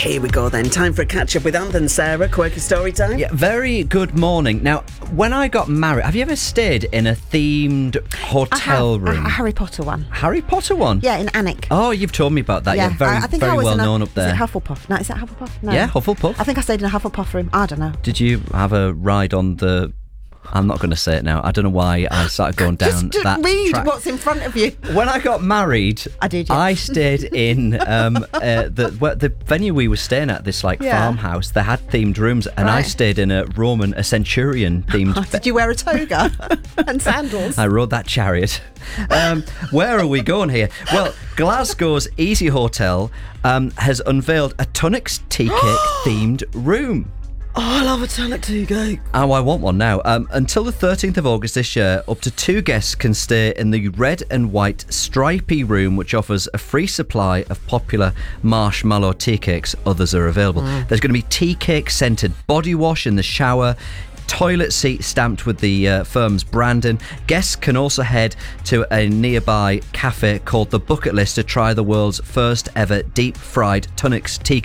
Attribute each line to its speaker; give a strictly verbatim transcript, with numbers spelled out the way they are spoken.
Speaker 1: Here we go then. Time for a catch up with Anthony and Sarah. Quirky story time.
Speaker 2: Yeah, very good morning. Now, when I got married, have you ever stayed in a themed hotel
Speaker 3: I have,
Speaker 2: room?
Speaker 3: A, a Harry Potter one.
Speaker 2: Harry Potter one?
Speaker 3: Yeah, in Alnwick.
Speaker 2: Oh, you've told me about that. Yeah, yeah very,
Speaker 3: I, I think
Speaker 2: very
Speaker 3: I was
Speaker 2: well
Speaker 3: in a,
Speaker 2: known up there.
Speaker 3: Is it Hufflepuff? No, is it Hufflepuff? No.
Speaker 2: Yeah, Hufflepuff.
Speaker 3: I think I stayed in a Hufflepuff room. I don't know.
Speaker 2: Did you have a ride on the... I'm not going to say it now. I don't know why I started going down
Speaker 3: just, just
Speaker 2: that
Speaker 3: read
Speaker 2: track.
Speaker 3: what's in front of you.
Speaker 2: When I got married,
Speaker 3: I did. Yeah.
Speaker 2: I stayed in um, uh, the where, the venue we were staying at. This like
Speaker 3: Yeah.
Speaker 2: farmhouse. They had themed rooms, and I
Speaker 3: Right.
Speaker 2: stayed in a Roman, a centurion themed.
Speaker 3: Oh, did you wear a toga and sandals?
Speaker 2: I rode that chariot. Um, where are we going here? Well, Glasgow's Easy Hotel um, has unveiled a Tunnocks tea cake themed room.
Speaker 1: Oh, I love a tonic tea cake.
Speaker 2: Oh, I want one now. Um, until the thirteenth of August this year, up to two guests can stay in the red and white stripy room, which offers a free supply of popular marshmallow tea cakes. Others are available. Mm. There's going to be tea cake scented body wash in the shower, toilet seat stamped with the uh, firm's branding. Guests can also head to a nearby cafe called The Bucket List to try the world's first ever deep fried Tunnocks tea